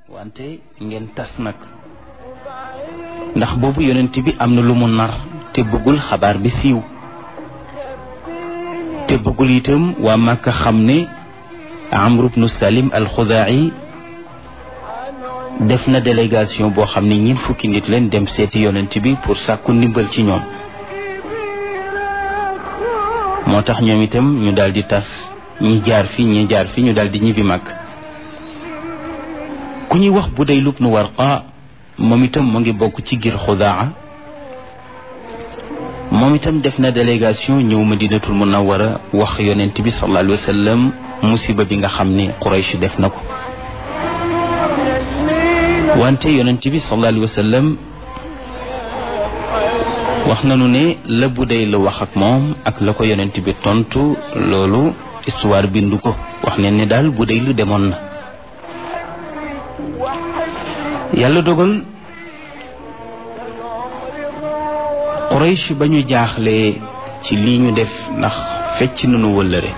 wante ngeen tas nag ndax boobu yonent bi am na lu mu nar te bëggul xabaar bi siiw te bëggul itam waa Màkka xam ne Amr ibn Salim al-Khuzai def na délégation boo xam ne ñiin fukki nit leen dem seeti yonent bi pour sàkku ndimbal ci ñoom moo tax ñoom itam ñu daal di tas ñi jaar fi ñu daal di ñibbi Màkk ku ñuy wax Budayl ibn Warqa moom itam mu ngi bokk ci giir Xudaa moom itam def na délégation ñëw Madinatul Munawwara wax yonent bi sallallahu alayhi wa sallam musiba bi nga xam ne Quraysh def na ko wante yonent bi sallallahu alayhi wa sallam wax nañu ne la Budayl wax ak moom ak la ko yonent bi tontu loolu histoire bindu ko wax ne daal Budayl demoon na yàlla dogal Quraysh ba ñu jaaxle ci lii ñu def ndax fecc nañu wëllëre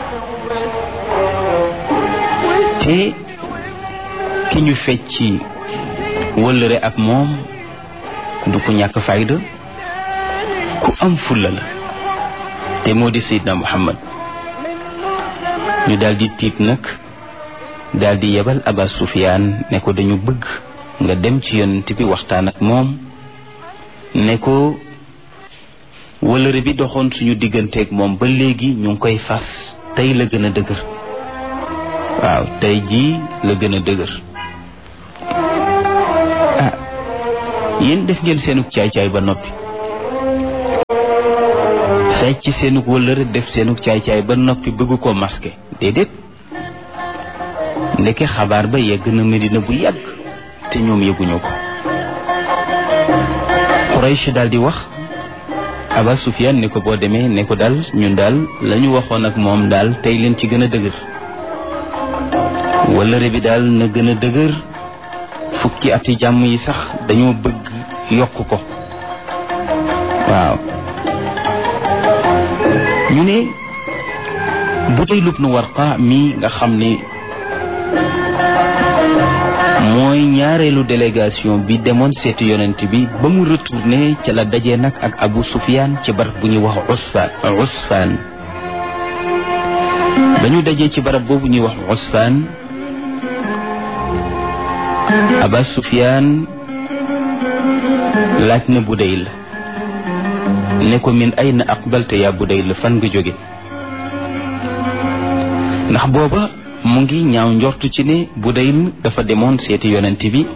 te ki ñu fecci wëllëre ak moom du ko ñàkk fayda ku am fulla la te moo di Seydina Muhammad ñu daldi tiit nag daldi yebal Aba Sufyaan ne ko dañu bëgg nga dem ci yonent bi waxtaan ak moom ne ko wëllëre bi doxoon suñu digganteeg moom ba léegi ñu ngi koy fas tey la gën a dëgër waaw tey jii la gën a dëgër yéen def ngeen seenug caay-caay ba noppi xeec ci seenug wëllëre def seenug caay-caay ba noppi bëgg koo masqué déedéet ndeke xabaar ba yegg na Medina bu yàgg te ñoom yëguñu ko Quraysh daal di wax Aba Sufyaan ne ko boo demee ne ko daal ñun daal la ñu waxoon ak moom daal tey leen ci gën a dëgër wëllëre bi daal na gën a dëgër fukki ati jàmm yi sax dañoo bëgg yokk ko waaw ñu ne Budayl ibn Warqa mi nga xam ne mooy ñaareelu délégation bi demoon seeti yonent bi ba mu retourné ca la dajee nag ak Abu Sufyaan ci barab bu ñuy wax Usfaan ba ñu dajee ci barab boobu ñuy wax Usfaan Aba Sufyaan laaj na Budayl ne ko min ayna aqbalta yaa Budayl fan nga jóge ndax booba mu ngi ñaaw njortu ci ne Budayl dafa demoon seeti yonent bi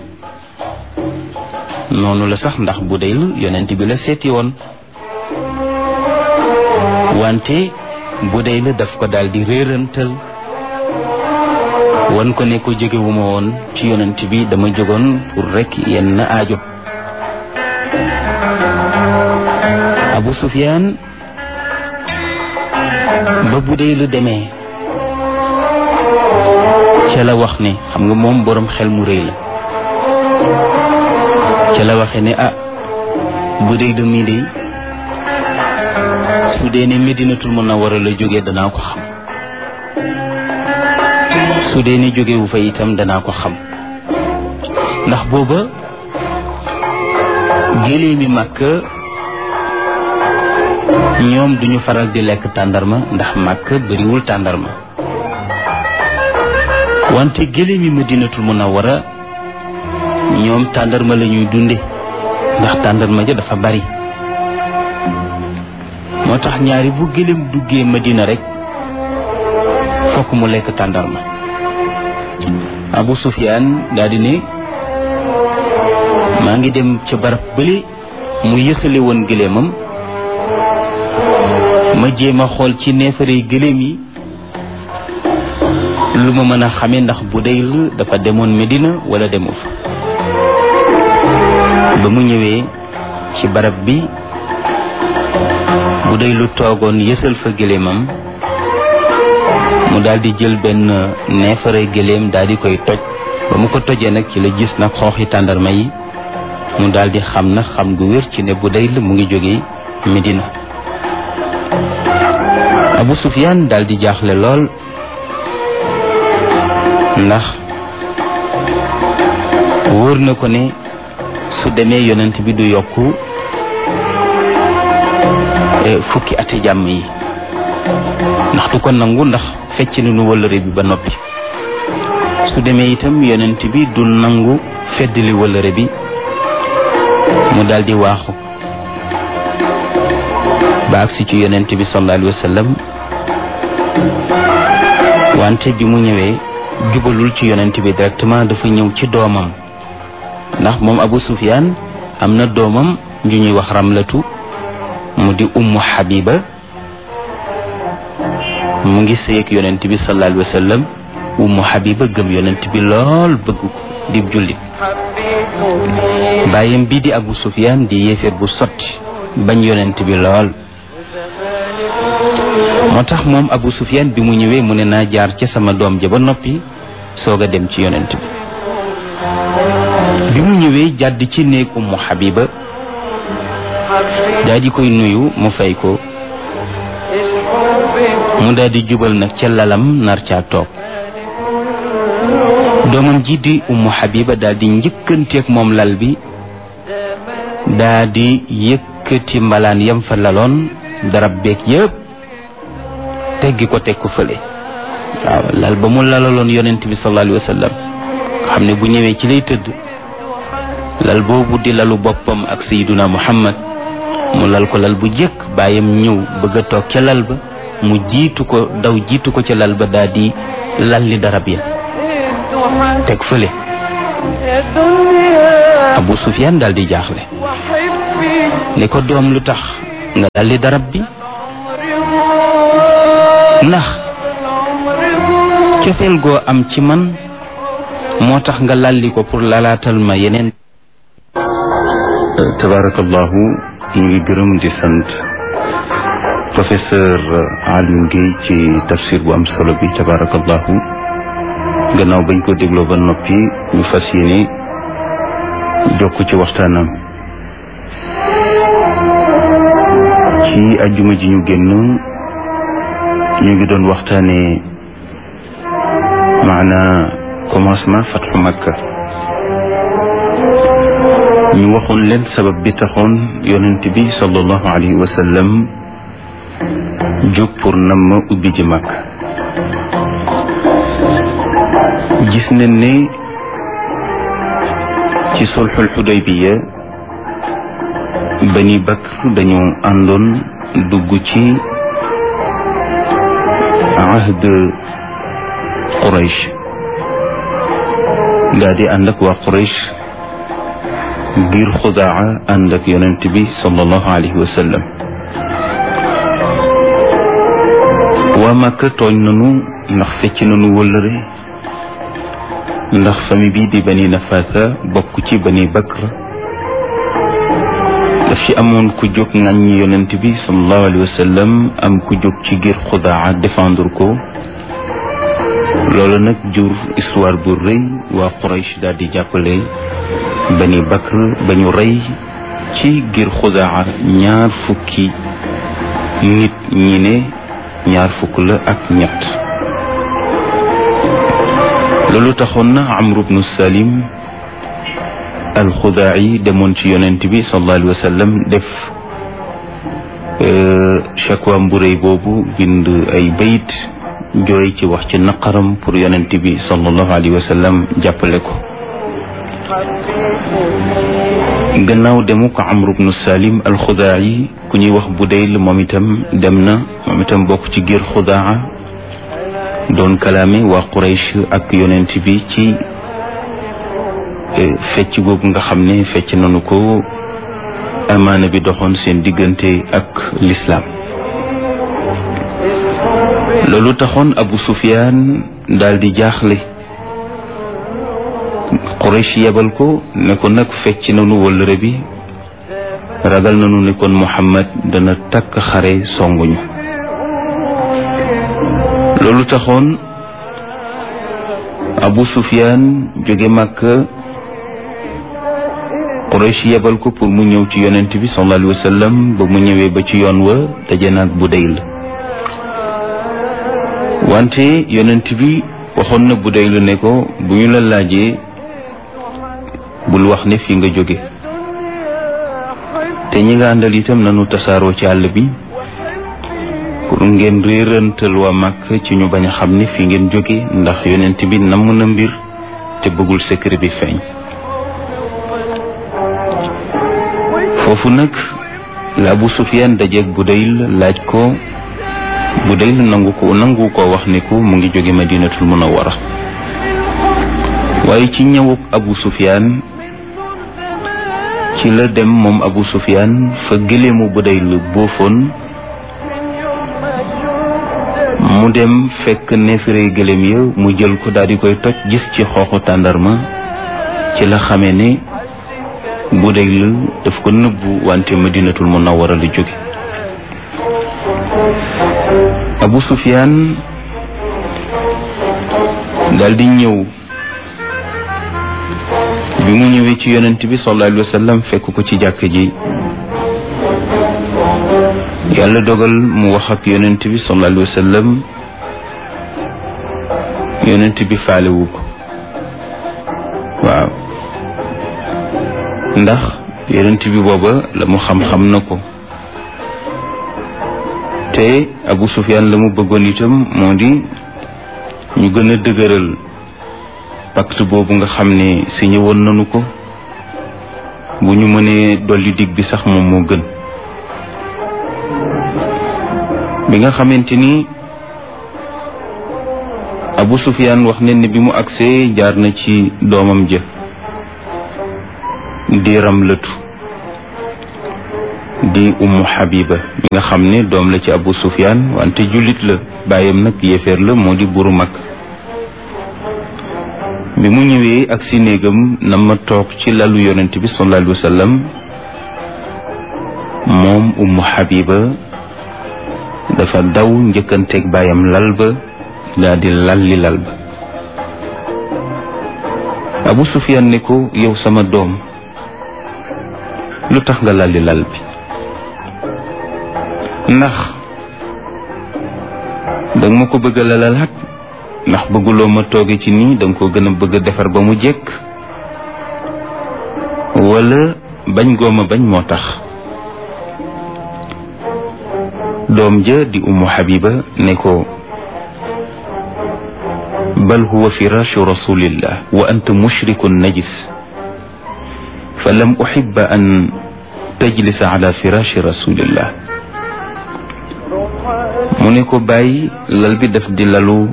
noonu la sax ndax Budayl yonent bi la seeti woon wante Budayl daf ko daal di réerantal wan ko ne ko jógewuma woon ci yonent bi dama jógoon pour rek yenn aajo Abu Sufyaan ba Budayl demee ca la wax ne xam nga moom boroom xel mu rëy la ca la waxe ne Budayl mii de su dee ne Medinatul Munawwara la jógee danaa ko xam su dee ne jógewu fa itam danaa ko xam ndax booba géléemi Makka ñoom duñu faral di lekk tàndarma ndax Makka bariwul tàndarma wante géléemi Madinatul Munawwara ñoom tàndarma la ñuy dunde ndax tàndarma ja dafa bari moo tax ñaari bu géléem duggee Madina rek fokk mu lekk tàndarma Abu Sufyaan daal di ne maa ngi dem ca barab bële mu yësale woon géléemam ma jéem a xool ci neefare géléem yi lu ma mën a xamee ndax Budayl dafa demoon Medina wala demu fa ba mu ñëwee ci barab bi Budayl toogoon yësal fa géléemam mu daal di jël benn neefare géléem daal di koy toj ba mu ko tojee nag ci la gis nag xooxi tàndarma yi mu daal di xam na xam gu wér ci ne Budayl mu ngi jóge Medina Abu Sufyaan daal di jaaxle lool ndax wóor na ko ne su demee yonent bi du yokku fukki ati jàmm yi ndax du ko nangu ndax fecc nañu wëllëre bi ba noppi. su demee itam yonent bi du nangu feddali wëllëre bi, mu daldi waaxu ba agsi ci yonent bi sallallahu alayhi wa sallam. wante bi mu ñëwee jubalul ci yonent bi directement, dafa ñëw ci doomam, ndax moom Abu Sufyaan am na doomam ju ñuy wax Ramlatu, mu di Ummu Habiba, mu ngi sëy ak yonent bi sallallahu alayhi wa sallam. Ummu Habiba gëm yonent bi lool, bëgg ko, di jullit. bàyyam bii di Abu Sufyaan di yéeféer bu sotti, bañ yonent bi lool. moo tax moom Abu Sufyaan bi mu ñëwee mu ne naa jaar ca sama doom ja ba noppi soog a dem ci yonent bi. bi mu ñëwee jàdd ci néeg Ummu Habiba daa di koy nuyu, mu fay ko, mu daal di jubal nag ca lalam nar caa toog. doomam ji di Ummu Habiba daal di njëkkanteeg moom lal bi, daal di yëkkati mbalaan yam fa laloon, darab beeg yëpp teggi ko teg ko fële. waaw, lal ba mu lalaloon yonent bi sallallahu alayhi wa sallam, xam ne bu ñëwee ci lay tëdd, lal boobu di lalu boppam ak Sayyiduna Muhammad, mu lal ko lal bu jëkk. bàyyam ñëw bëgg a toog ca lal ba, mu jiitu ko, daw jiitu ko ca lal ba, daal di lalli darab ya teg fële. Abu Sufyaan daal di jaaxle, ne ko doom lu tax nga lalli darab bi? ndax cofeel goo am ci man moo tax nga lalli ko pour lalaatal ma yeneen. tabarakallahu, ñu ngi gërëm di sant professeur Alioune Guèye ci tafsir bu am solo bi, tabarakallahu. gannaaw bañ ko dégloo ba noppi, ñu fas yéene jokk ci waxtaanam. ci ajjuma ji ñu génn ñu ngi doon waxtaane maana commencement fatxu Makka. ñu waxoon leen sabab bi taxoon yonent bi sallallahu alayhi wa sallam jóg pour nam ubbi ji Makka. gis nañ ne ci sulxul Xudaybiya Bani Bakr dañu àndoon dugg ci ahd Quraysh, daa di ànd ak waa Quraysh. ngir Xudaa ànd ak yonent bi sallallahu alayhi wa sallam. waa Makka tooñ nanu ndax fecc nanu wëllëre, ndax famille bii di Bani Nafaasa bokk ci Bani Bakr daf ci amoon ku jóg ŋàññi yonent bi sallallahu alayhi wa sallam, am ku jóg ci ngir Xudaa défendre ko. loolu nag jur histoire bu rëy. waa Quraysh daal di jàppale Bani Bakr ba ñu rey ci ngir Xudaa 20 nit, ñi ne 20 la ak ñett. loolu taxoon na Amr ibn Salim al-Xudaa'i demoon ci yonent bi sallallahu alayhi wa sallam, def shakwa bu rëy boobu, bind ay bayit jooy ci wax ci naqaram pour yonent bi sallallahu alayhi wa sallam jàppale ko. gannaaw demu ko Amr ibn Salim al-Xudaa'i, ku ñuy wax Budayl moom itam dem na, moom itam bokk ci giir Xudaa, doon kalaame waa Quraysh ak yonent bi ci fecc googu nga xam ne fecc nanu ko, amaana bi doxoon seen diggante ak lislaam. loolu taxoon Abu Sufyaan daal di jaaxle. Quraysh yebal ko ne ko nag fecc nanu wëllëre bi, ragal nanu ne kon Muhammad dana takk xare songuñu. loolu taxoon Abu Sufyaan jóge Makka, Quraysh yebal ko pour mu ñëw ci yonent bi sallallahu alayhi wa sallam. ba mu ñëwee ba ci yoon wa daje naag Budayl, wante yonent bi waxoon na Budayl ne ko bu ñu la laajee bul wax ne fi nga jóge te ñi nga àndal itam nanu tasaaroo ci àll bi pour ngeen réerantal waa Màkk ci ñu bañ a xam ne fi ngeen jóge ndax yonent bi namm na mbir te bëggul secret bi feeñ. foofu nag la Abu Sufyaan dajeeg Budayl laaj ko Budayl nangu ko wax ne ko mu ngi jóge Madinatul Munawwara waaye ci ñëwub Abu Sufyaan ci la dem moom Abu Sufyaan fa gëléemu Budayl boofoon mu dem fekk neefere gëléem ya mu jël ko daal di koy toj gis ci xooxu tàndarma ci la xamee ne Budayl daf ko nëbbu wante Madinatul Munawwara la jóge. Abu Sufyaan daal di ñëw bi mu ñëwee ci yonent bi sallallahu alayhi wa sallam fekk ko ci jàkk ji yàlla dogal mu wax ak yonent bi sallallahu alayhi wa sallam yonent bi faalewu ko waaw ndax yonent bi booba la mu xam-xam na ko te Abu Sufyaan la mu bëggoon itam moo di ñu gën a dëgëral pacte boobu nga xam ne signé woon nañu ko bu ñu mënee dolli dig bi sax moom moo gën. bi nga xamante ni Abu Sufyaan wax ne bi mu agsee jaar na ci doomam ja di Ramlatu di Ummu Habiba mi nga xam ne doom la ci Abu Sufyaan wante jullit la baayam nag yéeféer la moo di buuru mag. bi mu ñëwee ak si néegam na ma toog ci lalu yonent bi sallallahu alayhi wa sallam moom Ummu Habiba dafa daw njëkkanteeg baayam lal ba daal di lalli lal ba. Abu Sufyaan ne ko yow sama doom lu tax nga lalli lal bi ndax danga ma ko bëgg a lalalaat ndax bëgguloo ma tooge ci nii danga ko gën a bëgg a defar ba mu jekk wala bañ gooma bañ moo tax. doom ja di Ummu Habiba ne ko bal huwa firashu rasulillah wa anta mushrikun najis fa lam uhibba an tajlisa ala firashi rasulillah. mu ne ko bàyyi lal bi daf di lalu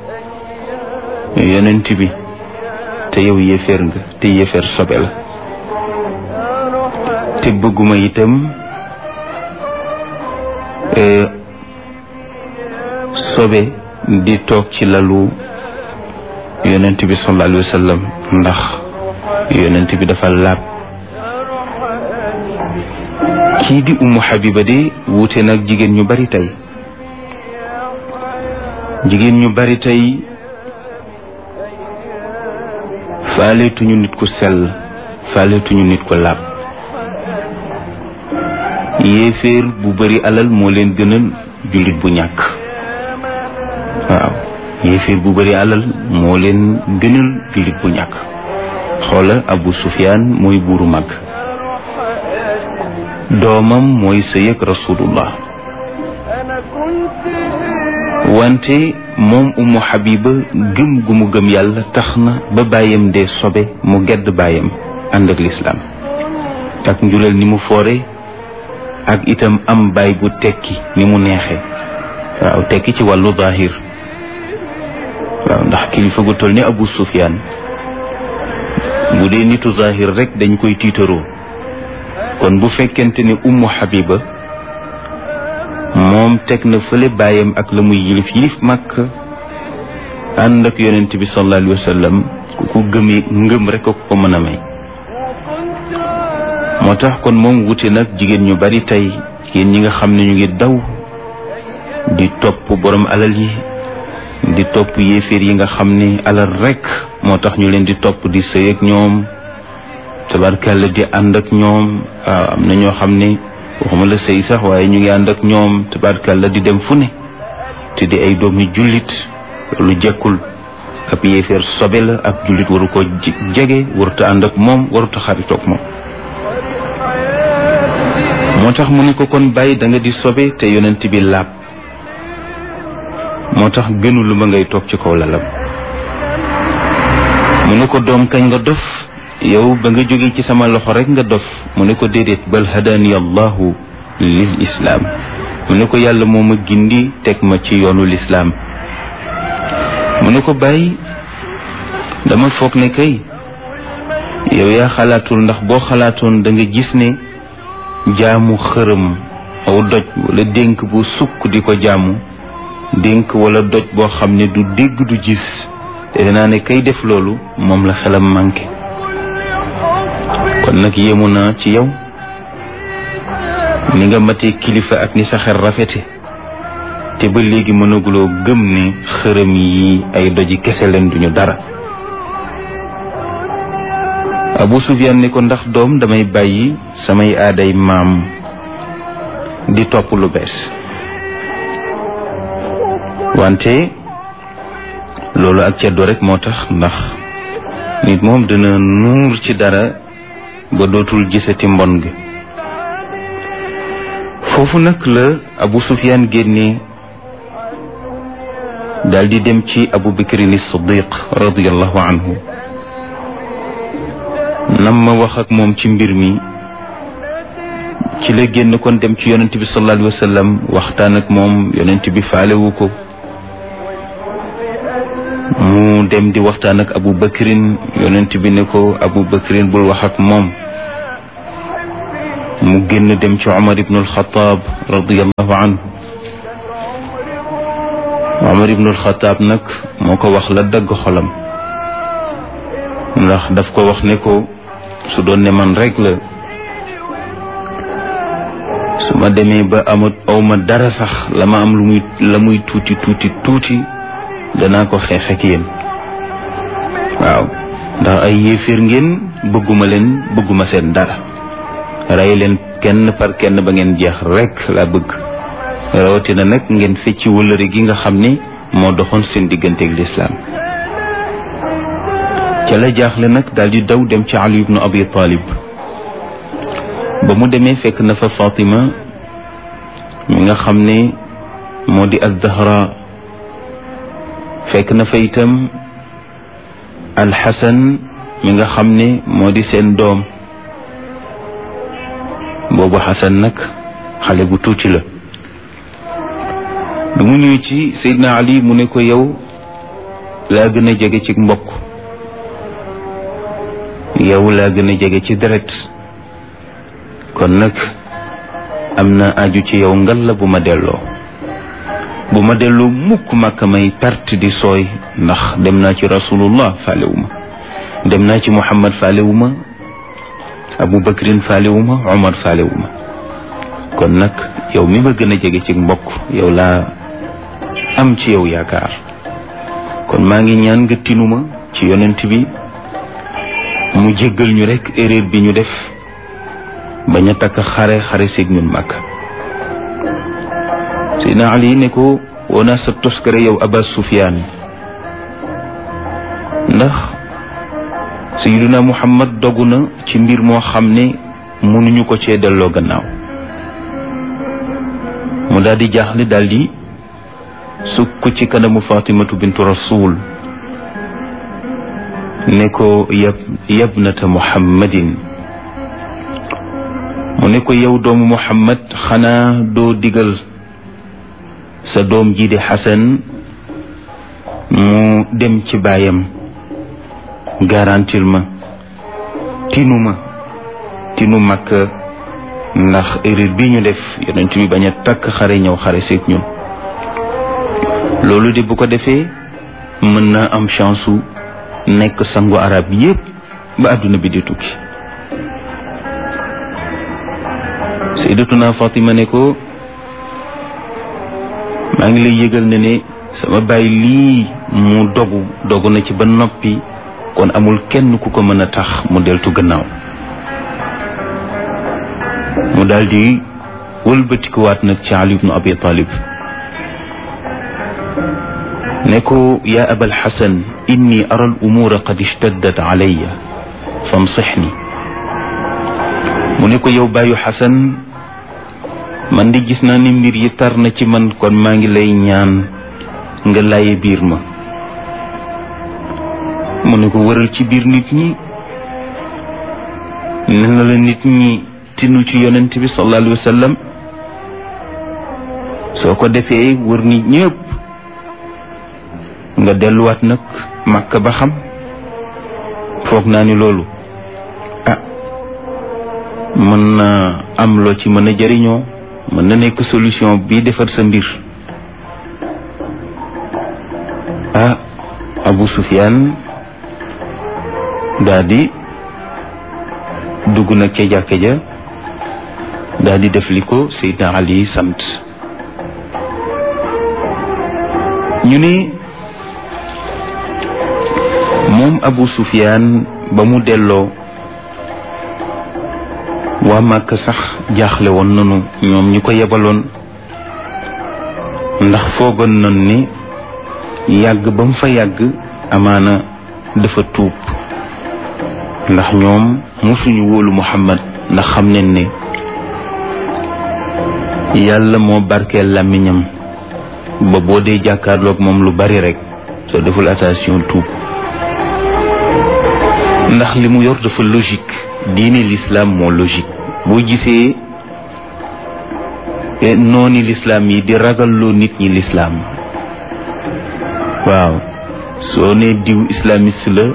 yonent bi te yow yéeféer nga te yéeféer sobe la te bëgguma itam sobe di toog ci lalu yonent bi sallallahu alayhi wa sallam ndax yonent bi dafa laab. kii di Ummu Habiba de wuute nag jigéen ñu bari tey faaleetuñu nit ku sell faaleetuñu nit ku laab. yéeféer bu bari alal moo leen gënal jullit bu ñàkk. waaw yéeféer bu bari alal moo leen gënal jullit bu ñàkk. xoola Abu Sufyaan mooy buuru mag doomam mooy sëy ak Rasulullah wante moom Ummu Habiba gëm gu mu gëm yàlla tax na ba bàyyam dee sobe mu gedd bàyyam ànd ak lislaam ak njulal ni mu foore ak itam am baay bu tekki ni mu neexe. waaw tekki ci wàllu zahir waaw ndax kilifa gu toll ni Abu Sufyaan bu dee nitu zahir rek dañ koy tiitaroo kon bu fekkente ni Ummu Habiba moom teg na fële baayam ak la muy yilif Makka ànd ak yonent bi sallallahu alayhi wa sallam ku gëmee ngëm rek ko mën a may. moo tax kon moom wuute nag jigéen ñu bari tey yéen ñi nga xam ne ñu ngi daw di topp borom alal yi di topp yéeféer yi nga xam ne alal rek moo tax ñu leen di topp di sëy ak ñoom tabarkàlla di ànd ak ñoom. waaw am na ñoo xam ne waxuma la sëy sax waaye ñu ngi ànd ak ñoom tabarkàlla di dem fu ne te di ay doomi jullit lu jekkul. ab yéeféer sobe la ab jullit waru ko jege, waruta ànd ak moom, waruta xaritoog moom. moo tax mu ne ko kon bàyyi da nga di sobe te yonent bi laab, moo tax gënu lu ma ngay toog ci kaw lalam. mu ne ko doom kañ nga dof, yow ba nga jóge ci sama loxo rek nga dof. mu ne ko déedéet, bal hadani allahu lil islaam. mu ne ko yàlla moo ma gindi teg ma ci yoonu lislaam. mu ne ko bàyyi dama foog ne kay yow yaa xalaatul, ndax boo xalaatoon da nga gis ne jaamu xërëm aw doj wala dénk bu sukk di ko jaamu, dénk wala doj boo xam ne du dégg du gis, te dinaa ne kay def loolu moom la xelam manqué. kon nag yéemu naa ci yow ni nga matee kilifa ak ni sa xel rafete, te ba léegi mënaguloo gëm ne xërëm yi ay doji kese leen duñu dara. Abu Sufyaan ne ko ndax doom damay bàyyi samay aaday maam di topp lu bees, wante loolu ak ceddo rek moo tax, ndax nit moom dina nuur ci dara ba dootul gisati mbon gi. foofu nag la Abu Sufyaan génne daldi dem ci Abu Bakrin as-Siddiq radiyallahu anhu, nam ma wax ak moom ci mbir mi. ci la génn kon dem ci yonent bi sallallahu alayhi wa sallam waxtaan ak moom. yonent bi faalewu ko, mu dem di waxtaan ak Abu Bakrin. yonent bi ne ko Abu Bakrin bul wax ak moom. mu génn dem ci Umar ibn al-Khattab radiyallahu anhu. Umar ibn al-Khattab nag moo ko wax la dagg xolam, ndax daf ko wax ne ko su doon ne man rek la, su ma demee ba awma dara sax, la ma am la muy tuuti danaa ko xeex ak yéen. waaw, ndax ay yéeféer ngeen, bëgguma seen dara. rey leen kenn par kenn ba ngeen jeex rek laa bëgg. rawatina nag ngeen fecci wëllëre gi nga xam ne moo doxoon seen digganteeg lislaam. ca la jaaxle nag daal di daw dem ci Ali ibnu Abi Talib. ba mu demee fekk na fa Fatima mi nga xam ne moo di az-Zahra, fekk na fa itam Al-Hasan mi nga xam ne moo di seen doom. boobu Hasan nag xale bu tuuti la. du mu ñëw ci Seydina Ali mu ne ko yow laa gën a jege ci mbokk, yow laa gën a jege ci deret, kon nag am na aju ci yow ngal la bu ma delloo mukk Makka may perte di sooy, ndax dem naa ci rasulullah faalewuma, dem naa ci Muhammad faalewuma, Abu Bakrin faalewuma, Umar faalewuma. kon nag yow mi ma gën a jege ci mbokk, yow laa am ci yow yaakaar. kon maa ngi ñaan nga tinuma ci yonent bi mu jéggal ñu rek erreur bi ñu def bañ a takk xare seeg ñun Makka. Seydina Ali ne ko woonaa sa toskare yow Aba Sufyaan, ndax Sayyiduna Muhammad dogu na ci mbir moo xam ne mënuñu ko cee delloo gannaaw. mu daal di jaaxle, daal di sukk ci kanamu Fatimatu bintu Rasul ne ko yabnata Muhammadin, mu ne ko yow doomu Muhammad, xanaa doo digal sa doom ji di Xasan mu dem ci baayam garantil ma tinu Makka, ndax erreur bi ñu def yonent bi bañ a takk xare ñëw xare seeg ñun. loolu de bu ko defee mën naa am chance su nekk sangu arab yépp ba àdduna bi di tukki. Sayyidatuna Fatima ne ko maa ngi lay yëgal ne sama baay lii mu dogu na ci ba noppi, kon amul kenn ku ko mën a tax mu deltu gannaaw. mu daldi wëlbatikuwaat nag ci Ali ibnu Abi Talib ne ko yaa Abal Hasan inni ara al umuura qad ishtaddat alayya fansixni mu ne ko yow bàyyu xasan man di gis naa ni mbir yi tar na ci man kon maa ngi lay ñaan nga laaye biir ma mu ne ko wëral ci biir nit ñi ne na la nit ñi tinul ci yonent bi sallallahu alayhi wa sallam soo ko defee wër nit ñëpp nga delluwaat nag Makka ba xam foog naa ni loolu mën na am loo ci mën a jëriñoo mën na nekk solution bii defar sa mbir Abu Sufyaan daal di dugg nag ca jàkka ja daal di def li ko Seydina Ali sant ñu ne moom Abu Sufyaan ba mu delloo waa Màkka sax jaaxle woon nanu ñoom ñi ko yebaloon ndax foogoon nañ ni yàgg ba mu fa yàgg amaana dafa tuub ndax ñoom musuñu wóolu Muhammad ndax xam nañ ne yàlla moo barkeel làmmiñam ba boo dee jàkkaarloog moom lu bari rek soo deful attention tuub ndax li mu yor dafa logique diine l'islam moo logique boo gisee nooni l'islam yi di ragalloo nit ñi l'islam waaw soo ne diw islamiste la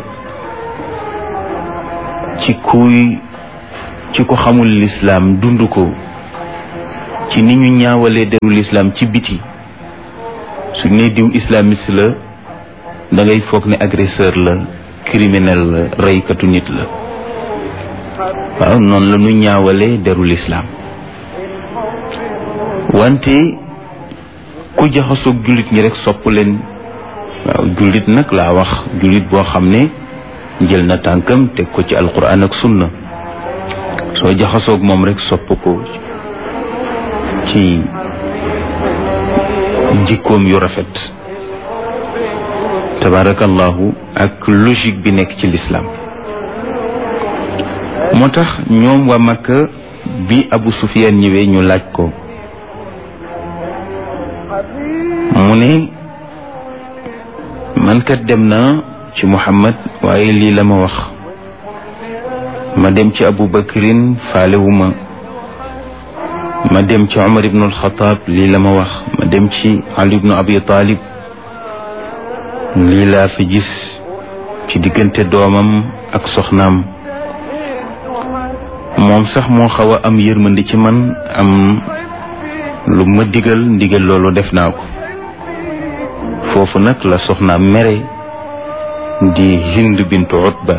ci ko xamul l'islam dund ko ci ni ñu ñaawalee deru l'islam ci biti su ne diw islamiste la da ngay foog ne agresseur la criminel la reykatu nit la waaw noonu la ñu ñaawalee deru l'islam wante ku jaxasoog jullit ñi rek sopp leen waaw jullit nag laa wax jullit boo xam ne jël na tànkam teg ko ci alquran ak sunna soo jaxasoog moom rek sopp ko ci jikkoom yu rafet tabarakallahu ak logique bi nekk ci l'islam moo tax ñoom waa Makka bi Abu Sufyaan ñëwee ñu laaj ko mu ne man kat dem na ci Muhammad waaye lii la ma wax ma dem ci Abu Bakrin faalewuma ma dem ci Umar ibn al-Khattab lii la ma wax ma dem ci Ali ibn Abi Talib lii laa fi gis ci diggante doomam ak soxnaam moom sax moo xaw a am yërmandi ci man am lu ma ndigal loolu def naa ko foofu nag la soxnaam mere di Hind bintu Utba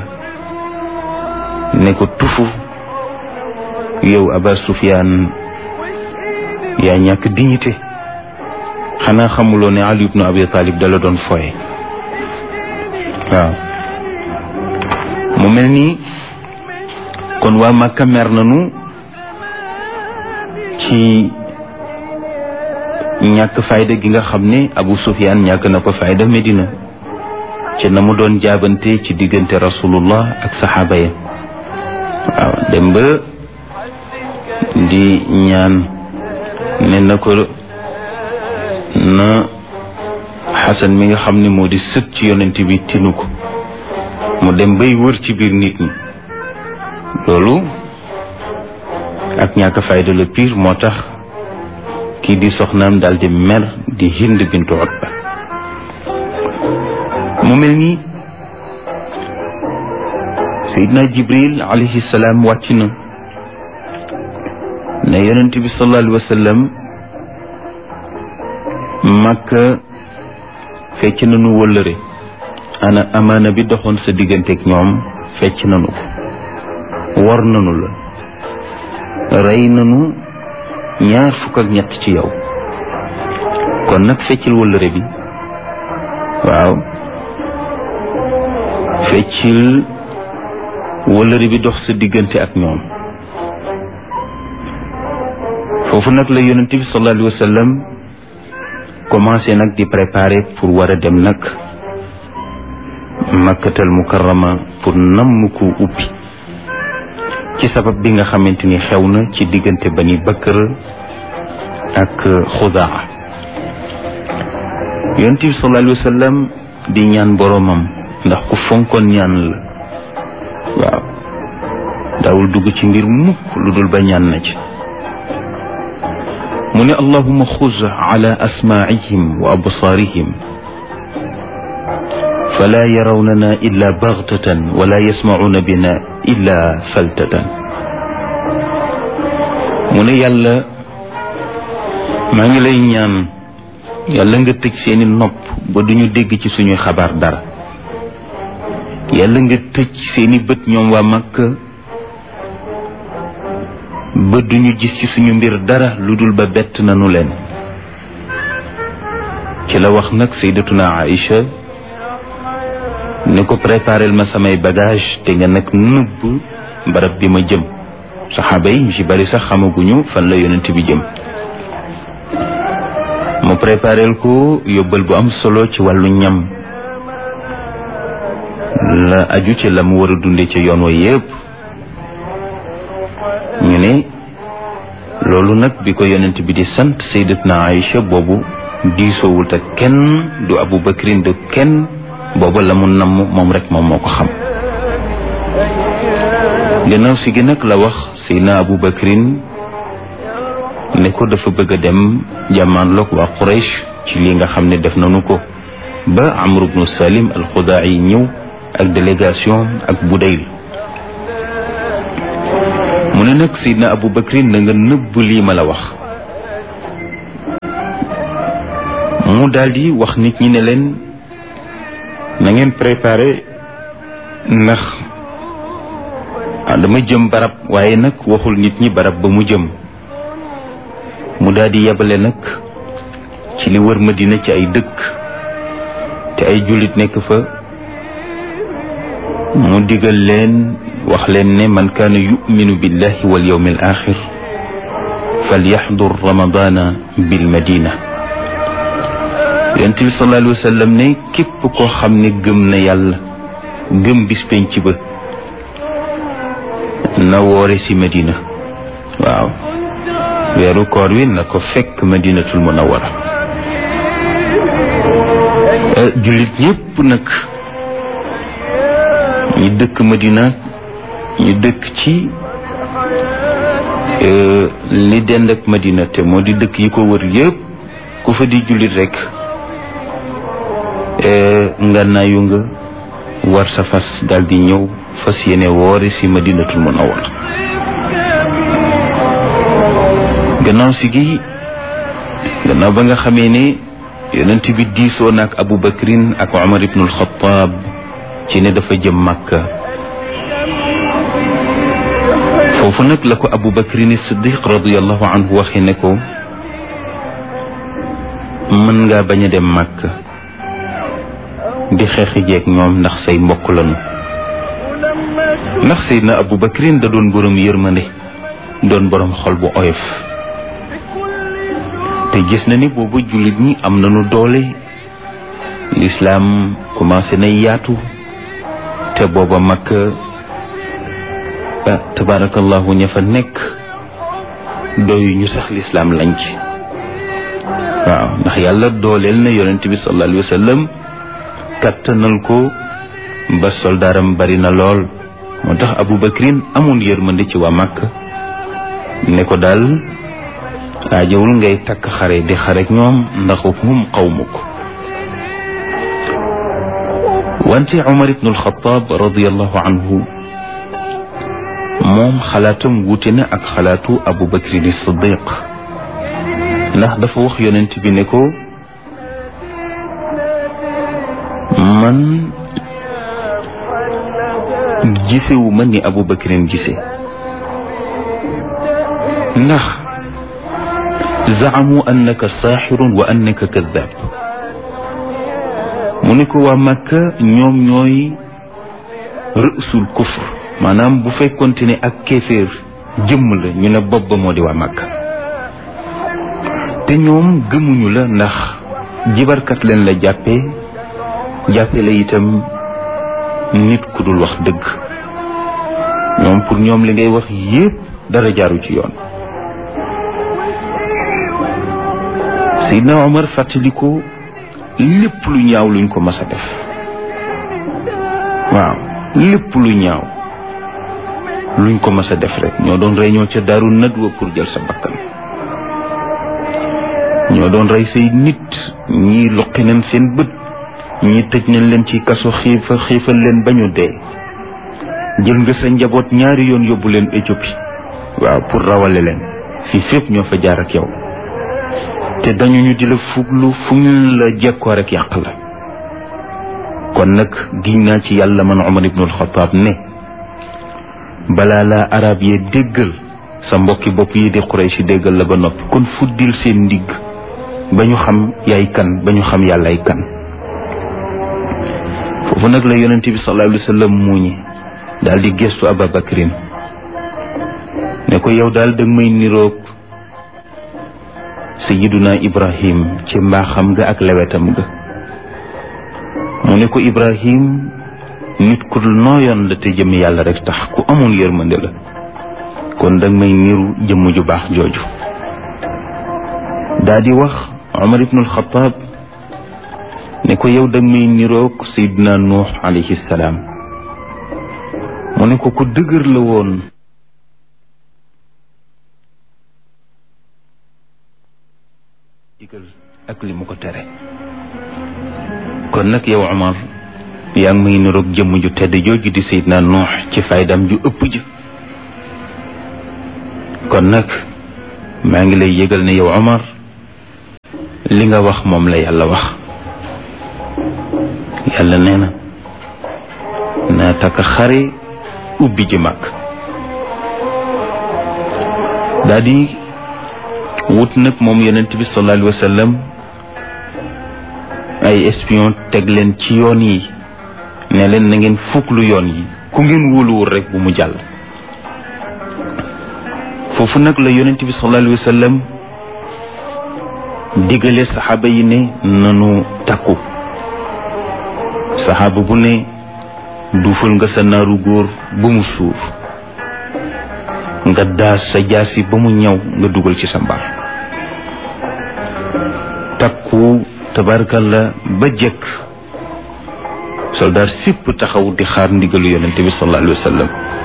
ne ko tufu yow Aba Sufyaan yaa ñàkk dignité xanaa xamuloo ne Ali ibn Abi Talib dala doon foye waaw mu mel ni kon waa Makka mer nanu ci ñàkk fayda gi nga xam ne Abu Sufyaan ñàkk na ko fayda Medina ci na mu doon jaabante ci diggante rasulullah ak saxaaba ya waaw dem ba di ñaan ne na ko na Xasan mi nga xam ne moo di sët ci yonent bi tinu ko mu dem bay wër ci biir nit ñi loolu ak ñàkk fayda la pire moo tax kii di soxnaam daal di mer di Hind bintu Utba mu mel ni Seydina Jibril alayhi salaam wàcc na ne yonent bi sallallahu alayhi wa sallam Makka fecc nañu wëllëre ana amaana bi doxoon sa digganteeg ñoom fecc nañu ko war nañu la rey nañu 23 ci yow kon nag feccil wëllëre bi waaw feccil wëllëre bi dox sa diggante ak ñoom foofu nag la yonent bi sallallahu alayhi wa sallam commencé nag di préparer pour war a dem nag makkatal mukarrama pour namm ko ubbi ci sabab bi nga xamante ni xew na ci diggante Bani Bakr ak Xudaa. Yonent bi sallallahu alayhi wa sallam di ñaan boromam ndax ku fonkoon ñaan la, waaw, daawul dugg ci mbir mukk lu dul ba ñaan na ci. mu ne allahumma xuz ala asmaa'ihim wa absaarihim fala yarawnana illa baghtatan wala yasma'una bina illa faltatan. mu ne yàlla maa ngi lay ñaan yàlla nga tëj seeni nopp ba duñu dégg ci suñuy xabaar dara, yàlla nga tëj seeni bët ñoom waa Makka ba duñu gis ci suñu mbir dara lu dul ba bett nanu leen. ci la wax nag sayyidatuna Aïcha ne ko préparel ma samay bagage te nga nag nëbb barab bi ma jëm. saxaaba yi ñu ci bari sax xamaguñu fan la yonent bi jëm. mu préparel ko yóbbal bu am solo ci wàllu ñam, la aju ci la mu war a dunde ca yoon wa yépp. ñu ne loolu nag bi ko yonent bi di sant sayyidatuna Aïcha boobu diisoowul te kenn du Abu Bakrin du kenn, booba la mu namm moom rek moom moo ko xam. gannaaw si gi nag la wax Seydina Abu Bakrin ne ko dafa bëgg a dem jàmmaarloog waa Quraysh ci li nga xam ne def nañu ko ba Amr ibnu Salim al-Xudaa'i ñëw ak délégation ak Budayl. mu ne nag Seydina Abu Bakrin na nga nëbb lii ma la wax. mu daldi wax nit ñi ne leen na ngeen préparé ndax dama jëm barab, waaye nag waxul nit ñi barab ba mu jëm. mu daldi yebale nag ci li wër Madina ci ay dëkk te ay jullit nekk fa, mu digal leen wax leen ne man kaana yuminu billahi wal yawmil axir falyaxdur ramadana bil madina. Yonent bi sallallahu alayhi wa sallam ne képp koo xam ne gëm na yàlla gëm bis penc ba na woore ci Madina. waaw, weeru koor wi na ko fekk Madinatul Munawwara. jullit ñépp nag ñi dëkk Madina, ñu dëkk ci li dend ak Madina te moo di dëkk yi ko wër yépp, ku fa di jullit rek ngannaayu nga war sa fas daldi ñëw fas yéene woore ci Madinatul Munawwara. gannaaw si gi gannaaw ba nga xamee ne yonent bi diisoo na ak Abu Bakrin ak Umar ibnul Xattaab ci ne dafa jëm Makka, foofu nag la ko Abu Bakrin Siddiq radiyallahu anhu waxe ne ko mën ngaa bañ a dem Makka di xeexi jeeg ñoom ndax say mbokk lañu. ndax Seydina Abu Bakrin da doon borom yërmande, doon borom xol bu oyof, te gis na ni boobu jullit ñi am nañu doole, lislaam commencé na yaatu, te booba Makka tabarakallahu ña fa nekk doyu ñu sax lislaam lañ ci. waaw, ndax yàlla dooleel na yonent bi sallallahu alayhi wa sallam, kattanal ko ba soldaaram bari na lool. moo tax Abu Bakrin amoon yërmande ci waa Makka, ne ko daal aajawul ngay takk xare di xare ak ñoom ndax hum qawmuk. wante Umar ibnul Xattaab radiyallahu anhu moom xalaatam wuute na ak xalaatu Abu Bakrin Siddiq, ndax dafa wax yonent bi ne ko man gisewuma ni Abu Bakrin gise, ndax zaamu annaka saaxirun wa annaka kaddaab. mu ne ko waa Makka ñoom ñooy rësul kufr, maanaam bu fekkonte ne ak kéeféer jëmm la ñu ne bopp ba moo di waa Makka, te ñoom gëmuñu la ndax jibarkat leen la jàppe la itam nit ku dul wax dëgg. ñoom pour ñoom li ngay wax yépp dara jaaru ci yoon. Seydina Omar fàttali ko lépp lu ñaaw luñ ko mas a def. waaw lépp lu ñaaw luñ ko mas a def rek. ñoo doon rey ñoo ca Daaru Nadwa pour jël sa bakkan. ñoo doon rey say nit. ñii loqi nañ seen bët. ñii tëj nañ leen ci kaso xiifal leen ba ñu dee. jël nga sa njaboot ñaari yoon yóbbu leen Éthiopie. waaw pour rawale leen. fii fépp ñoo fa jaar ak yow. te dañu ñu di la fuglu fu ñu la jekkoo rek yàq la. kon nag giñ naa ci yàlla man Umar ibnul Xataab ne balaa laa arab yee déggal sa mbokki bopp yi di Quraysh déggal la ba noppi kon fuddil seen ndigg ba ñu xam yaay kan ba ñu xam yàllaay kan. foofu nag la yonent bi sallallahu alayhi wa sallam muuñi daal di gestu Ababakrin ne ko yow daal dëgg may niroog Sayyiduna Ibrahim ci mbaaxam nga ak lewetam nga. mu ne ko Ibrahim nit ku nooyoon la te jëm yàlla rek tax ku amoon yërmande la. kon danga may niru jëmm ju baax jooju. daa di wax Omar ibnul Xataab ne ko yow danga may niroog Seydina Nuux alayhi salaam. mu ne ko ku dëgër la woon. digal ak li mu ko tere. kon nag yow Omar yaa ngi may niroog jëmm ju tedd jooju di Seydina Nuux ci faydam ju ëpp ji. kon nag maa ngi lay yëgal ne yow Omar li nga wax moom la yàlla wax. yàlla nee na naa takk xare ubbi ji mag. daa di wut nag moom yonent bi sallallahu alayhi wa sallam ay espion teg leen ci yoon yi ne leen na ngeen fuklu yoon yi ku ngeen wóoluwul rek bu mu jàll. foofu nag la yonent bi sallallahu alayhi wa sallam digale saxaaba yi ne nanu takku. saxaaba bu ne duufal nga sa naaru góor ba mu suur nga daas sa jaasi ba mu ñaw nga dugal ci sa mbaar. takku tabarkalla ba jekk soldaar sipp taxaw di xaar ndigalu yonent bi sallallahu alayhi wa sallam.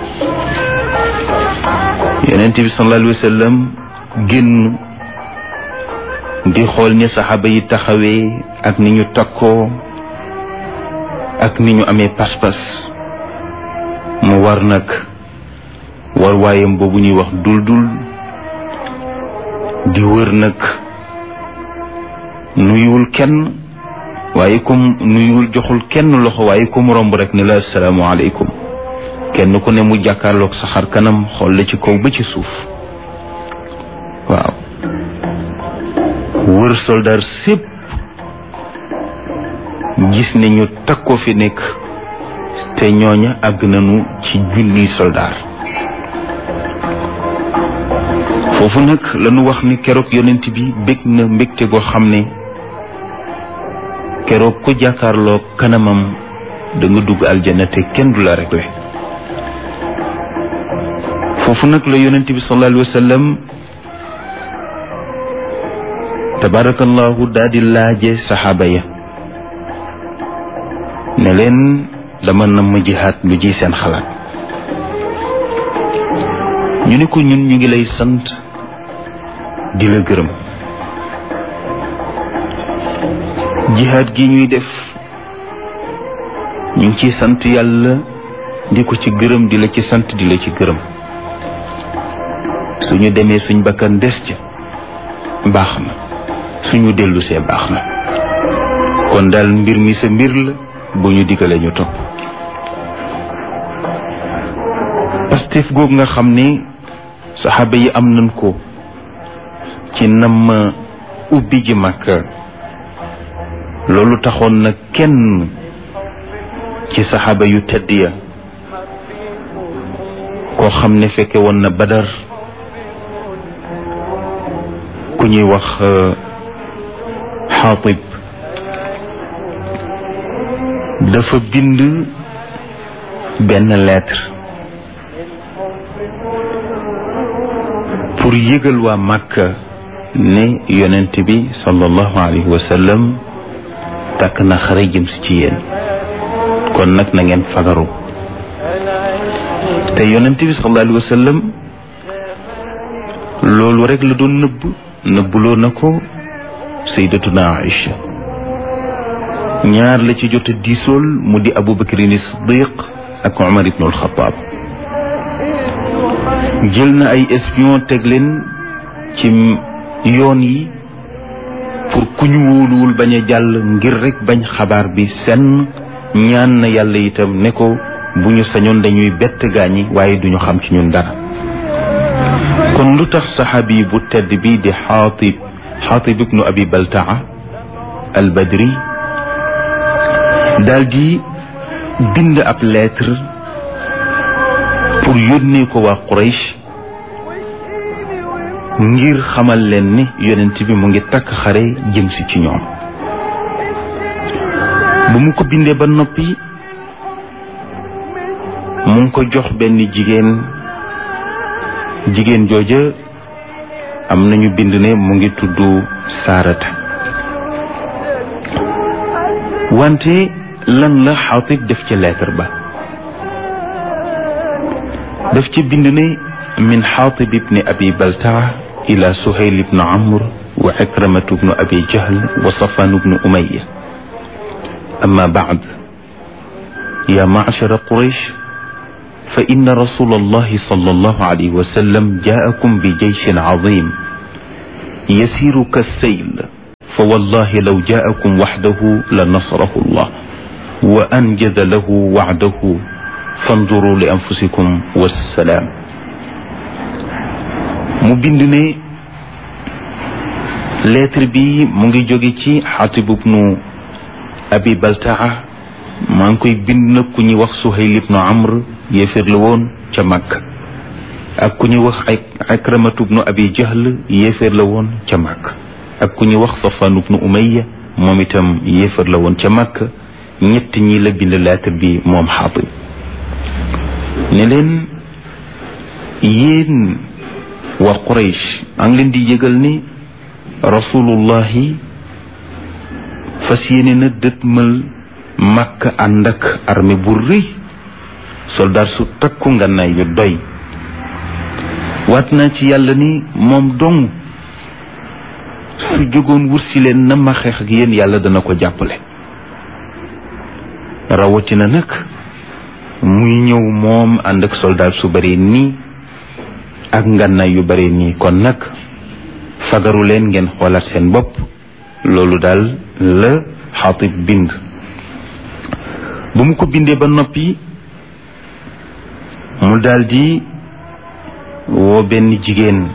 yonent bi sallallahu alayhi wa sallam génn di xool ñi saxaaba yi taxawee ak ni ñu takkoo ak ni ñu amee pas-pas. mu war nag war waayam boobu ñuy wax dul di wër nag nuyuwul kenn waaye comme nuyuwul joxul kenn loxo waaye comme romb rek ne la assalaamu aleykum. kenn ku ne mu jàkkaarloog sa xar kanam xool la ci kaw ba ci suuf. waaw wër soldaar sépp gis ne ñu takkoo fi nekk te ñooña àgg nañu ci junniy soldaar. foofu nag lañu wax ni keroog yonent bi bég na mbégte goo xam ne keroog ku jàkkaarloog kanamam da nga dugg aljana te kenn du la réglé. foofu nag la yonent bi sallallahu alayhi wa sallam tabarakallahu daal di laaje saxaaba ya ne leen dama na ma jihaat lu ji seen xalaat. ñu ne ko ñun ñu ngi lay sant di la gërëm. jihaat gi ñuy def ñu ngi ciy sant yàlla di ko ci gërëm di la ci sant di la ci gërëm. suñu demee suñ bakkan des ca baax na suñu dellu see baax na. kon daal mbir mi sa mbir la bu ñu digalee ñu topp. Pastef googu nga xam ne saxaaba yi am nañ ko ci nam ubbi ji Makka loolu taxoon na kenn ci saxaaba yu tedd ya koo xam ne fekke woon na Badar ku ñuy wax Xaatib dafa bind benn lettre pour yëgal waa Makka ne yonent bi sallallahu alayhi wa sallam takk na xare jëm si ci yéen kon nag na ngeen fagaru. te yonent bi sallallahu alayhi wa sallam loolu rek la doon nëbbuloo na ko sayyidatuna Aïcha. ñaar la ci jot a diisool mu di Abu Bakrin Siddiq ak Umar ibn al-Khattab. jël na ay espion teg leen ci yoon yi pour ku ñu wóoluwul bañ a jàll ngir rek bañ xabaar bi senn. ñaan na yàlla itam ne ko bu ñu sañoon dañuy bett gaañi waaye duñu xam ci ñun dara. kon lu tax saxaabi bu tedd bi di Xaatib ibnu Abi Baltaa al Badri daal di bind ab lettre pour yónnee ko waa Quraysh ngir xamal leen ni yonent bi mu ngi takk xare jëm si ci ñoom. bu mu ko bindee ba noppi mu ngi ko jox benn jigéen jooja am nañu bind ne mu ngi tudd Saarata. wante lan la Xaatib def ci lettre ba daf ci bind ne min Xaatib ibni Abi Baltaa ila Suhayl ibn Amr wa Ikramatu ibn Abi Jahl wa Safwan ibn Umayya. أما بعد يا معشر قريش فإن رسول الله صلى الله عليه وسلم جاءكم بجيش عظيم يسير كالسيل فوالله لو جاءكم وحده لنصره الله وأنجز له وعده فانظروا لأنفسكم والسلام. mu bind ne lettre bi mu ngi jóge ci Xaatib ibnu Abi Baltaa maa ngi koy bind nag ku ñuy wax Suhayl ibnu Amr yéeféer la woon ca Makka ak ku ñuy wax Ikramatu ibnu Abi Jahl yéeféer la woon ca Makka ak ku ñuy wax Safwan ibnu Umayya moom itam yéeféer la woon ca Makka. ñett ñi la bind lettre bi moom Xaatib ne leen yéen waa Quraysh a ngi leen di yëgal ni rasulullahi fas yéene na dëtmal Makka ànd ak armée bu rëy soldat su takku ngànnaay yu doy. waat naa ci yàlla ni moom dong su jógoon wut si leen na ma xeex ak yéen yàlla dana ko jàppale. rawatina nag muy ñëw moom ànd ak soldat su bare nii ak ngànnaay yu bare nii. kon nag fagaru leen ngeen xoolaat seen bopp. loolu daal la Xaatib bind. bu mu ko bindee ba noppi mu daldi woo benn jigéen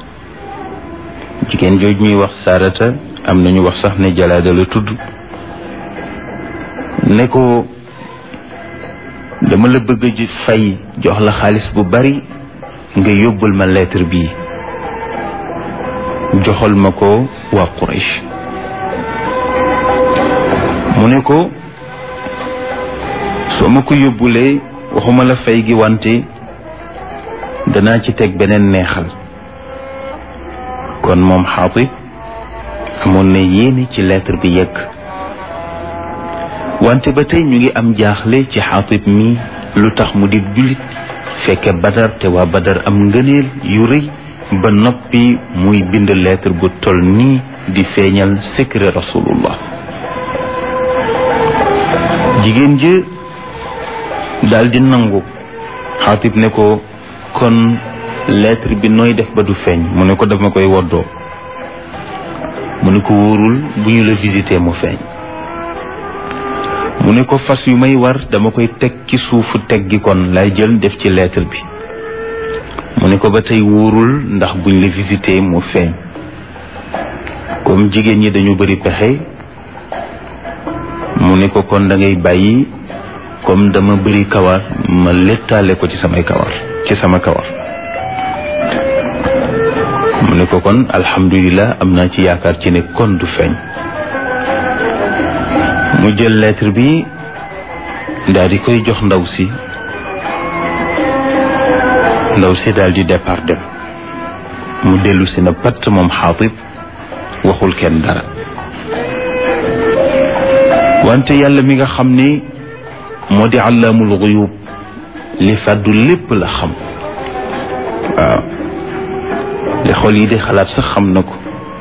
jooju ñuy wax Saarata am nañu wax sax ne Jalaada la tudd ne ko dama la bëgg a fay jox la xaalis bu bari nga yóbbul ma lettre bii joxal ma ko waa Quraysh. mu ne ko soo ma ko yóbbulee waxuma la fay gi wante danaa ci teg beneen neexal. kon moom Xaatib amoon na yéene ci lettre bi yegg wante ba tey ñu ngi am jaaxle ci Xaatib mi lu tax mu di jullit fekke Badar te waa Badar am ngëneel yu rëy ba noppi muy bind lettre bu toll nii di feeñal secret rasulullah. jigéen ji daal di nangu. Xaatib ne ko kon lettre bi nooy def ba du feeñ. mu ne ko daf ma koy woddoo. mu ne ko wóorul bu ñu la visité mu feeñ. mu ne ko fas yu may war dama koy teg ci suufu teg gi kon lay jël def ci lettre bi. mu ne ko ba tey wóorul ndax buñ la visité mu feeñ. comme jigéen ñi dañu bari pexe mu ne ko kon da ngay bàyyi comme dama bari kawar ma lettaale ko ci sama kawar. mu ne ko kon alhamdulilah am naa ci yaakaar ci ne kon du feeñ. mu jël lettre bi daal di koy jox ndaw si ndaw si daal di départ dem. mu dellu si na patt moom Xaatib waxul kenn dara. wante yàlla mi nga xam ne moo di allaamul xuyub li fàddu lépp la xam. waaw li xol yi di xalaat sax xam na ko.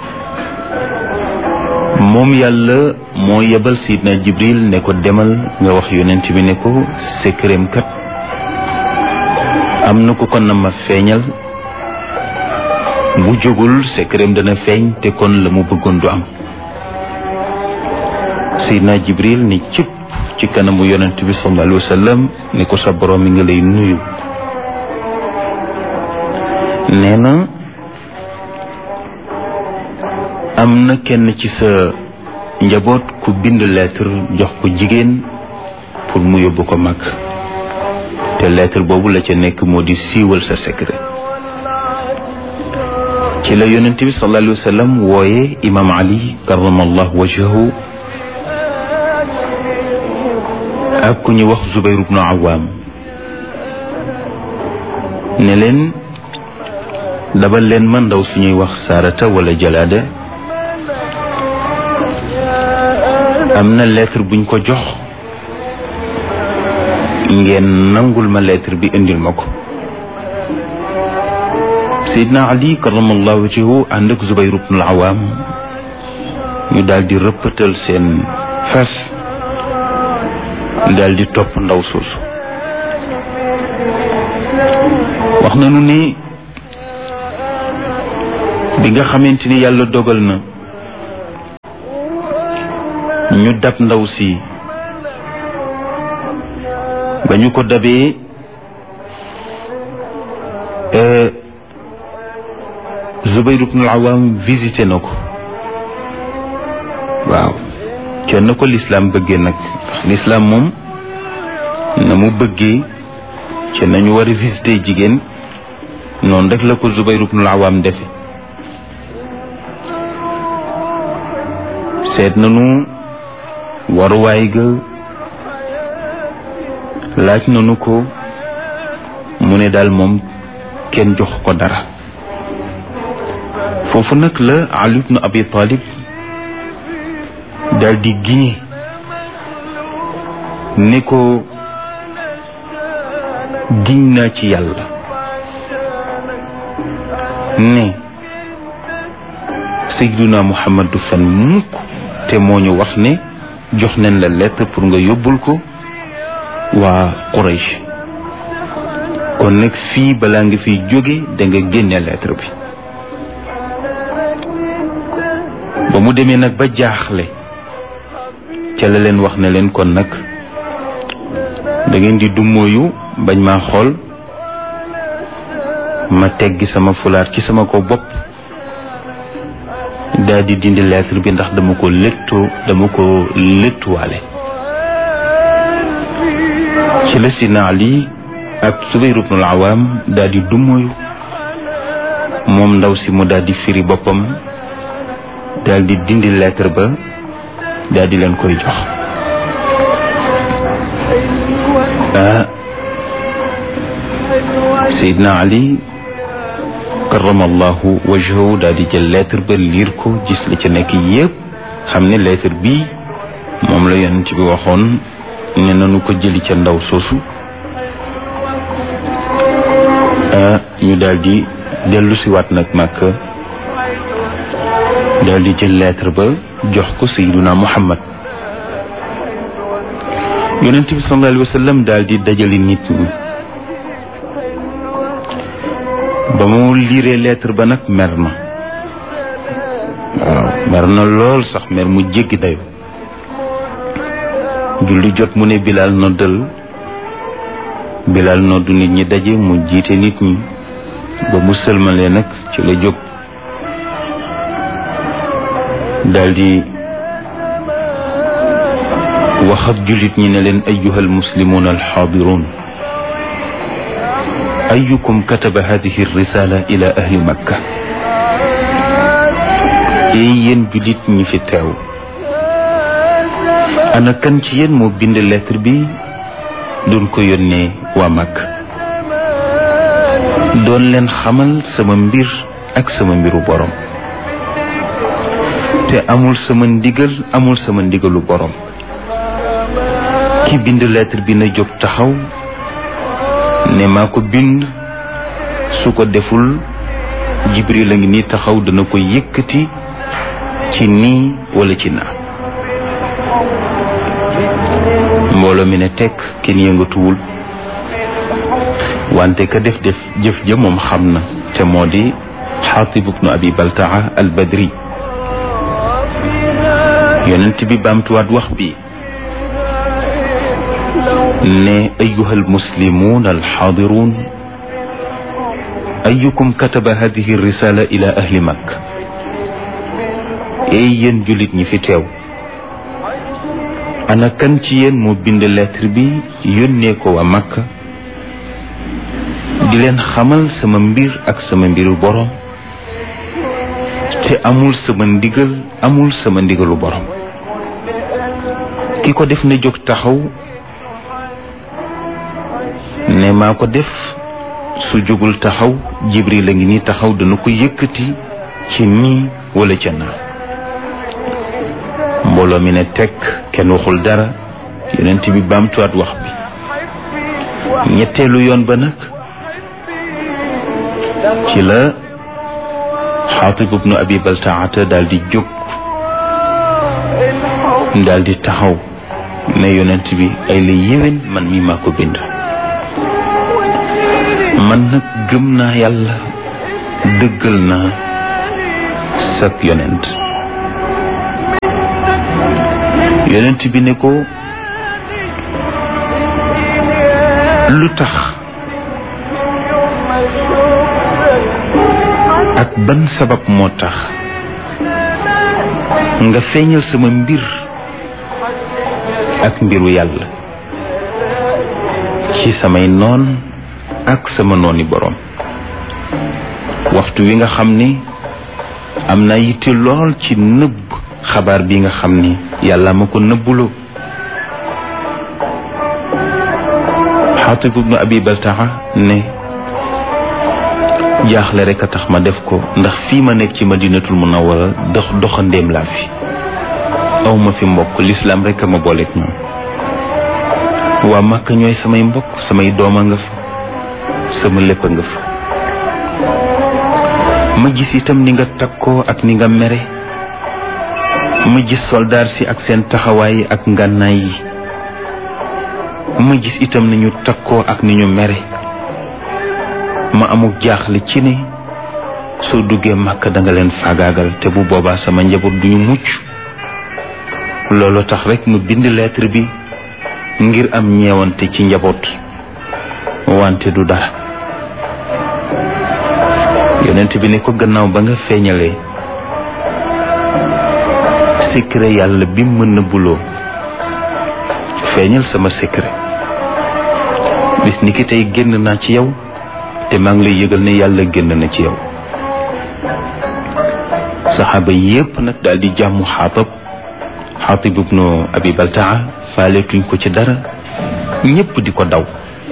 moom yàlla moo yebal Sidna Jibril ne ko demal nga wax yonent bi ne ko secret kat am na ko kon na ma feeñal bu jógul secret dana feeñ te kon la mu bëggoon du am. Sidna Jibril ni cëpp ci kanamu yonent bi sallallahu alayhi wa sallam ne ko sa borom mi nga lay nuyu. nee na am na kenn ci sa njaboot ku bind lettre jox ko jigéen pour mu yóbbu ko mag te lettre boobu la ca nekk moo di siiwal sa secret. ci la yonent bi sallallahu alayhi wa sallam wooye imam Ali karamallahu wajhahu ak ku ñu wax Zubayr ibnu Awam ne leen dabal leen ma ndaw suñuy wax Sarata wala Jalaada. am na lettre buñ ko jox ngeen nangul ma lettre bi indil ma ko. Seydina Ali karamallahu wajhahu ànd ak Zubayr ibn al-Awwam ñu daal di rëppatal seen fas daal di topp ndaw soosu. wax nañu ni bi nga xamante ni yàlla dogal na ñu dab ndaw si ba ñu ko dabee Zubayr ibn al-Awwam visité na ko. waaw kenn na ko lislaam bëggee nag ndax lislaam moom na mu bëggee ci nañu war a visité jigéen noonu rek la ko Zubayr ibn al-Awwam defe. seet nañu waruwaay ga laaj nañu ko mu ne daal moom kenn jox ko dara. foofu nag la Ali ibn Abi Talib daal di giñe ne ko giñ naa ci yàlla ne Seydina Muhammad du fen mukk te moo ñu wax ne jox nañ la lettre pour nga yóbbul ko waa Quraysh kon nag fii balaa nga fiy jóge da nga génne lettre bi. ba mu demee nag ba jaaxle ca la leen wax ne leen kon nag da ngeen di dummóoyu bañ maa xool ma teggi sama fulaar ci sama ko bopp daal di dindi lettre bi ndax dama ko léttuwaale. ci la Sidna Ali ak Zubayr ibn al-Awwam daal di dummóoyu moom ndaw si mu daal di firi boppam daal di dindi lettre ba daal di leen koy jox. Seydina Ali karamallahu wajhahu daal di jël lettre ba liir ko gis la ca nekk yépp xam ne lettre bii moom la yonent bi waxoon ne nanu ko jëli ca ndaw soosu. ñu daal di dellu si waat nag Makka daal di jël lettre ba jox ko Seydina Muhammad. yonent bi sallallahu alayhi wa sallam daal di dajali nit ñi. ba mu liiree lettre ba nag mer na. waaw mer na lool sax mer mu jéggi dayo. julli jot mu ne Bilal noddal. Bilal noddu nit ñi daje mu jiite nit ñi ba mu sëlmalee nag ci la jóg daldi wax ak jullit ñi ne leen ayyuhal muslimuun alxaadiruun ayyukum kataba hadihi risala ila ahli makka. yéen jullit ñi fi teew ana kan ci yéen moo bind lettre bi doon ko yónnee waa Makka. doon leen xamal sama mbir ak sama mbiru borom te amul sama ndigal amul sama ndigalu borom. ki bind lettre bi na jóg taxaw ne maa ko bind, su ko deful Jibril a ngi nii taxaw dana ko yëkkati ci nii wala ci naa. mbooloo mi ne tekk kenn yëngatuwul, wante ka def jëf ja moom xam na, te moo di Xaatib ibnu Abi Baltaa al Badri. yonent bi baamtuwaat wax bi ne ayuha almuslimun alxaadiruun ayukum kataba hadihi risala ila ahli makka. ey yéen jullit ñi fi teew, ana kan ci yéen moo bind lettre bi yónnee ko waa Makka di leen xamal sama mbir ak sama mbiru borom te amul sama ndigal amul sama ndigalu borom. ki ko def na jóg taxaw ne maa ko def, su jógul taxaw Jibril a ngi nii taxaw dana ko yëkkati ci nii wala ca naa. mbooloo mi ne tekk kenn waxul dara. yonent bi baamtuwaat wax bi ñetteelu yoon ba nag ci la Xaatib ibnu Abi Baltaata daal di jóg daal di taxaw ne yonent bi ay la yéwén man mi maa ko bind. man nag gëm naa yàlla, dëggal naa sak yonent. yonent bi ne ko lu tax ak ban sabab moo tax nga feeñal sama mbir ak mbiru yàlla ci samay noon ak sama nooni boroom. waxtu wi nga xam ni am naa yitte lool ci nëbb xabaar bi nga xam ni yàlla ma ko nëbbuloo. Xaatib ibnu Abi Baltaa ne jaaxle rek a tax ma def ko, ndax fii ma nekk ci Madinatul Munawwara doxandéem laa fi, aw ma fi mbokk, lislaam rek a ma booleeg ñoom. waa Màkka ñooy samay mbokk, samay dooma nga fa, sama lépp a nga fa. ma gis itam ni nga takkoo ak ni nga mere, ma gis soldaar si ak seen taxawaay ak ngànnaay yi, ma gis itam ni ñu takkoo ak ni ñu mere. ma amuk jaaxle ci ne soo duggee Màkka danga leen faagaagal, te bu boobaa sama njaboot duñu mucc. loolu tax rek mu bind lettre bi ngir am ñeewante ci njaboot, wante du dara. yonent bi ne ko gannaaw ba nga feeñalee secret yàlla bi mu mën na buloo, feeñal sama secret. bis ni ki tey génn naa ci yow, te maa ngi lay yëgal ne yàlla génn na ci yow. saxaaba yépp nag daal di jàmmu Xaatib ibnu Abi Baltaa, faaleetuñ ko ci dara, ñépp di ko daw.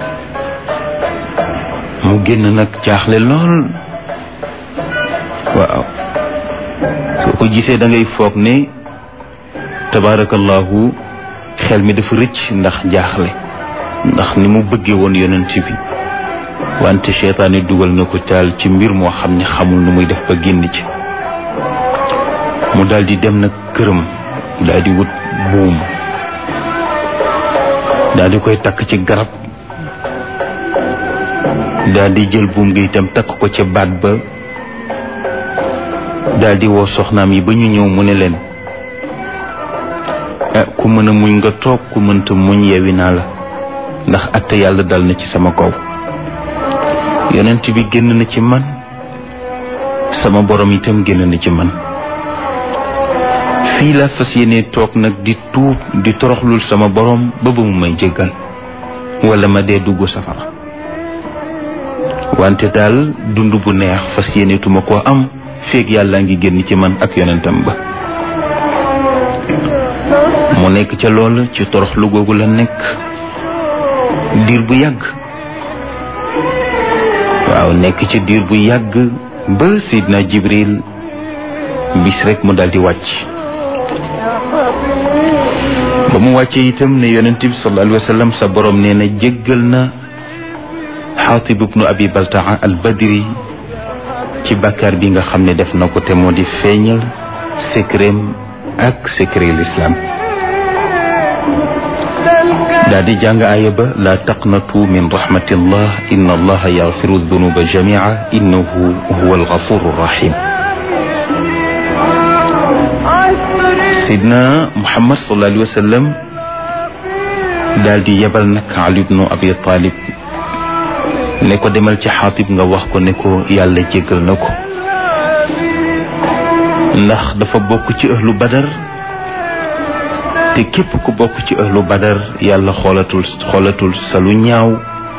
mu génn nag jaaxle lool. waaw soo ko gisee da ngay foog ne tabaarakallahu xel mi dafa rëcc ndax jaaxle, ndax ni mu bëggee woon yonent bi, wante seytaane dugal na ko taal ci mbir moo xam ne xamul nu muy def ba génn ci. mu daldi dem nag këram, daldi wut buum, daldi koy takk ci garab, daldi jël buum gi itam takk ko ca baat ba, daldi woo soxnaam yi ba ñu ñëw. mu ne leen ku mën a muñ nga toog, ku mënta muñ yewi naa la, ndax atte yàlla dal na ci sama kaw. yonent bi génn na ci man, sama borom itam génn na ci man. fii la fas yéene toog nag di tuub, di toroxlul sama borom ba mu may jéggal, wala ma dee dugg safara. wante daal dund bu neex fas yéene tuma koo am feeg yàlla ngi génn ci man ak yonentam ba. mu nekk ca loolu, ci toroxlu googu la nekk diir bu yàgg. waaw waaw nekk ci diir bu yàgg ba Seydina Jibril bis rek mu daal di wàcc. ba mu wàccee itam ne yonent bi sallallahu alayhi wa sallam sa borom nee na jéggal na Xaatib ibnu Abi Baltaa al Badri ci bàkkaar bi nga xam ne def na ko te moo di feeñal secret ak secret l'islam. daa di jàng aaya ba laa taqnatu min rahmatillah inna allaha yaxfiru dunuba jamia innahu huwa alxafuru rahim. Seydina Muhammad sallallahu alayhi wa sallam daal di yebal nag Ali ibnu Abi Talib ne ko demal ci Xaatib nga wax ko ne ko yàlla jéggal na ko ndax dafa bokk ci ahlu Badar te képp ku bokk ci ahlu Badar yàlla xoolatul sa lu ñaaw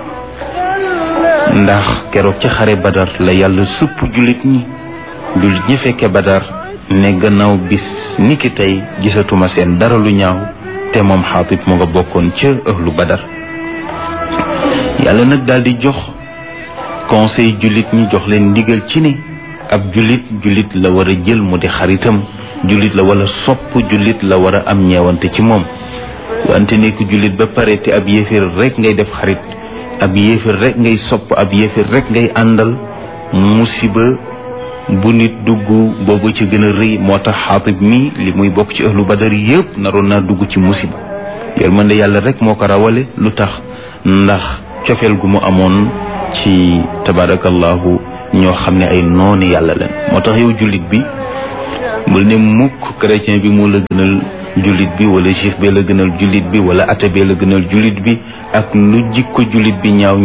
ndax keroog ci xare Badar la yàlla supp jullit ñi fekke Badar ne gannaaw bis niki tey gisatuma seen dara lu ñaaw te moom Xaatib mu nga bokkoon ca ahlu Badar. yàlla nag daal di jox conseil jullit ñi jox leen ndigal ci ne ab jullit la war a jël mu di xaritam jullit la wala sopp jullit la war a am ñeewante ci moom wante nekk jullit ba pare te ab yéeféer rek ngay def xarit ab yéeféer rek ngay sopp ab yéeféer rek ngay àndal musiba bu nit dugg boobu ci gën a rëy moo tax Xaatib mi li muy bokk ci ahlu Badar yëpp naroon naa dugg ci musiba yërmande yàlla rek moo ko rawale lu tax ndax cofeel gu mu amoon ci tabarakallahu ñoo xam ne ay nooni yàlla leen moo tax yow jullit bi bul ne mukk chrétien bi moo la gënal jullit bi wala juif bee la gënal jullit bi wala athée bee la gënal jullit bi ak lu jikko jullit bi ñaaw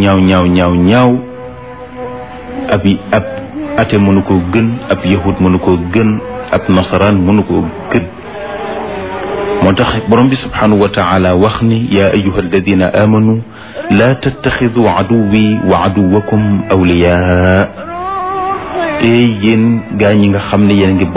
ab athée mënu koo gën ab yahud mënu koo gën ab nasaraan mënu koo gën moo tax borom bi subhanahu wa taala wax ni yaa ayuha alladina amanu laa tattaxidu aduwi wa aduwakum awliyaa te yéen gaa ñi nga xam ne yéen ngi